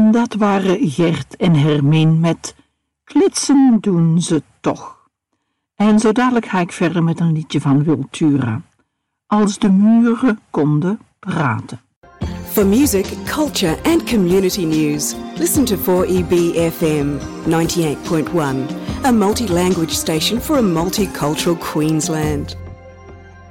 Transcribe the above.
Dat waren Gert en Hermeen met Klitsen doen ze toch. En zo dadelijk ga ik verder met een liedje van Wiltura. Als de muren konden praten. For music, culture and community news, listen to 4EB FM 98.1, a multi-language station for a multicultural Queensland.